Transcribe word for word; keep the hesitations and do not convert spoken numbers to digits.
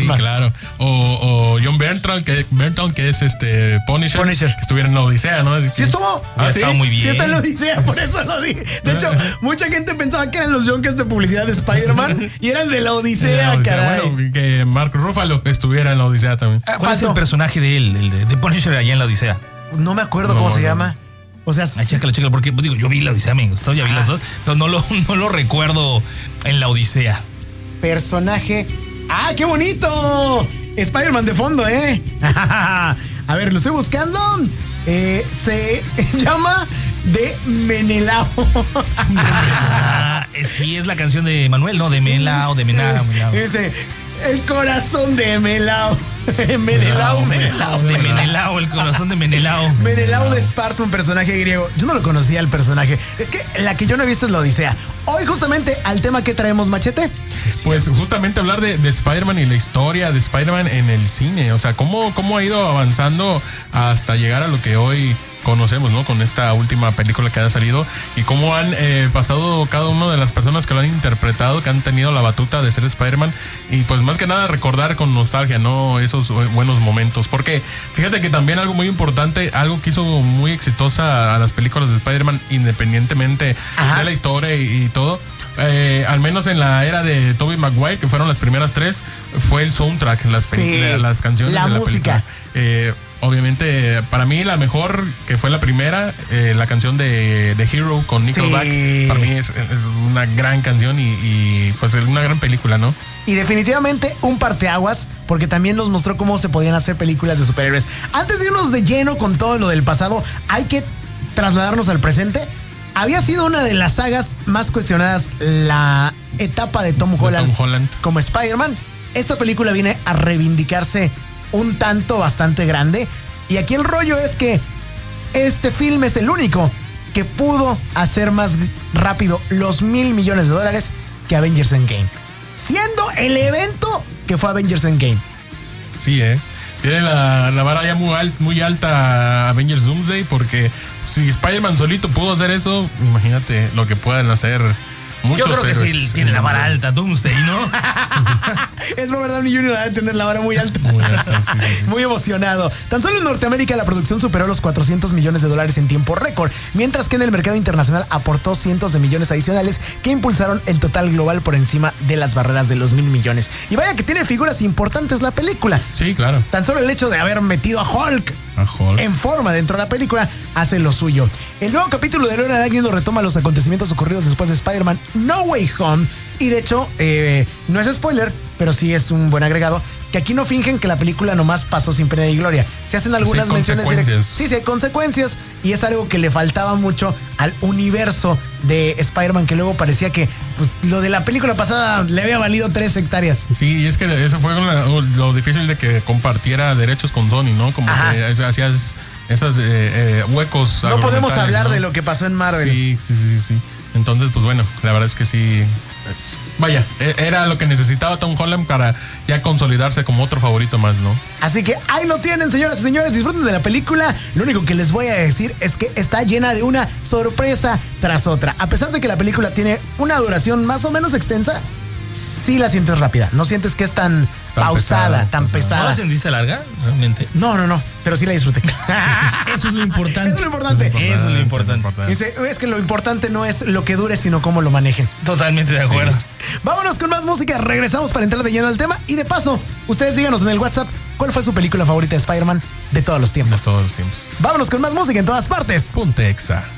misma. Sí, claro. O, o John Bernthal, que, Bernthal, que es este Punisher, Punisher. que estuviera en la Odisea, ¿no? Sí estuvo. Ah, ¿sí? Estaba muy bien. Sí está en la Odisea, por eso lo dije. De hecho, mucha gente pensaba que eran los junkets de publicidad de Spider-Man y eran de la Odisea, la Odisea. caray. Bueno, que Mark Ruffalo estuviera en la Odisea también. Ah, ¿Cuál es Pato, el personaje de él, el de, de Punisher allá en la Odisea? no me acuerdo No, cómo se no. llama. O sea, Ay, chécalo, chécalo, porque pues, digo, yo vi la Odisea, me gustó, ya vi Ah. las dos, pero no lo, no lo recuerdo en la Odisea. personaje. ¡Ah, qué bonito! Spider-Man de fondo, ¿eh? A ver, lo estoy buscando. Eh, se llama de Menelao. Ah, sí, es la canción de Manuel, ¿no? De Melao, de Menao, Menao. Ese, el corazón de Menelao. Menelao, Menelao. De Menelao, el corazón de Menelao. Menelao de Esparta, un personaje griego. Yo no lo conocía el personaje. Es que la que yo no he visto es la Odisea. Hoy justamente al tema que traemos, Machete. Pues justamente hablar de, de Spider-Man y la historia de Spider-Man en el cine. O sea, cómo, cómo ha ido avanzando hasta llegar a lo que hoy conocemos, ¿no? Con esta última película que ha salido y cómo han eh, pasado cada una de las personas que lo han interpretado, que han tenido la batuta de ser Spider-Man y pues más que nada recordar con nostalgia, ¿no? Esos buenos momentos. Porque fíjate que también algo muy importante, algo que hizo muy exitosa a las películas de Spider-Man independientemente Ajá. de la historia y, y todo, eh, al menos en la era de Tobey Maguire, que fueron las primeras tres, fue el soundtrack, las, Sí, las canciones la de la música. película. Eh, obviamente, para mí la mejor, que fue la primera, eh, la canción de, de Hero con Nickelback, Sí. para mí es, es una gran canción y, y pues es una gran película, ¿no? Y definitivamente un parteaguas, porque también nos mostró cómo se podían hacer películas de superhéroes. Antes de irnos de lleno con todo lo del pasado, hay que trasladarnos al presente. Había sido una de las sagas más cuestionadas la etapa de Tom Holland, Tom Holland. como Spider-Man. Esta película viene a reivindicarse un tanto bastante grande. Y aquí el rollo es que este film es el único que pudo hacer más rápido los mil millones de dólares que Avengers Endgame, siendo el evento que fue Avengers Endgame. Sí, ¿eh? Tiene la, la vara ya muy, al, muy alta Avengers Doomsday, porque si Spider-Man solito pudo hacer eso, imagínate lo que pueden hacer muchos Yo creo que héroes. sí tiene la vara alta, Doomsday, ¿no? Es Robert Downey junior ha de tener la vara muy alta. Muy alta, sí, sí, sí. Muy emocionado. Tan solo en Norteamérica la producción superó los cuatrocientos millones de dólares en tiempo récord, mientras que en el mercado internacional aportó cientos de millones adicionales que impulsaron el total global por encima de las barreras de los mil millones. Y vaya que tiene figuras importantes la película. Sí, claro. Tan solo el hecho de haber metido a Hulk A Hulk. en forma dentro de la película hace lo suyo. El nuevo capítulo de Lore Arácnido retoma los acontecimientos ocurridos después de Spider-Man No Way Home. Y de hecho, eh, no es spoiler, pero sí es un buen agregado, que aquí no fingen que la película nomás pasó sin pena y gloria. Se hacen algunas Sí hay menciones consecuencias. directas. Sí, sí hay consecuencias. Y es algo que le faltaba mucho al universo de Spider-Man, que luego parecía que pues, lo de la película pasada le había valido tres hectáreas. Sí, y es que eso fue una- lo difícil de que compartiera derechos con Sony, ¿no? Como Ajá. que hacías esos eh, eh, huecos. No podemos argumentales, hablar ¿no? de lo que pasó en Marvel. Sí, sí, sí, sí. Entonces, pues bueno, la verdad es que sí. es- vaya, e- era lo que necesitaba Tom Holland para ya consolidarse como otro favorito más, ¿no? Así que ahí lo tienen, señoras y señores, disfruten de la película. Lo único que les voy a decir es que está llena de una sorpresa tras otra. A pesar de que la película tiene una duración más o menos extensa, sí la sientes rápida. No sientes que es tan, Tan pausada, pesada, tan ¿No pesada. la sentiste larga, realmente? No, no, no, pero sí la disfruté. Eso es lo importante. Eso es lo importante. Eso es lo importante. Dice, es que lo importante no es lo que dure, sino cómo lo manejen. Totalmente de acuerdo. Vámonos con más música, regresamos para entrar de lleno al tema. Y de paso, ustedes díganos en el WhatsApp cuál fue su película favorita de Spider-Man de todos los De tiempos. todos los tiempos. Vámonos con más música en todas partes. Ponte Exa.